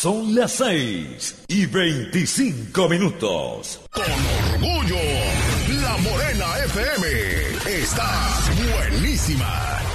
Son las 6:25. Con orgullo, La Morena FM está buenísima.